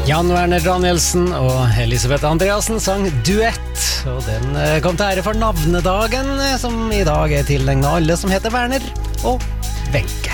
Jan Werner Danielsen og Elisabeth Andreasen sang duett, og den kom til ære for navnedagen, som i dag tillegnet alle som heter Werner og Wenche.